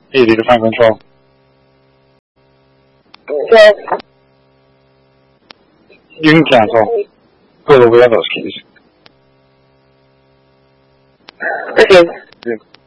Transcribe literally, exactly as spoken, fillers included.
Easy to find control. Yes. You can cancel. Go over those keys. Okay. Yeah.